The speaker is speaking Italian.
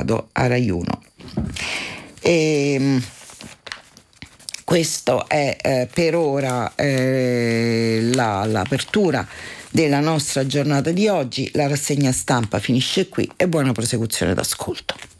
vado a Rai 1. Questo è per ora l'apertura della nostra giornata di oggi. La rassegna stampa finisce qui e buona prosecuzione d'ascolto.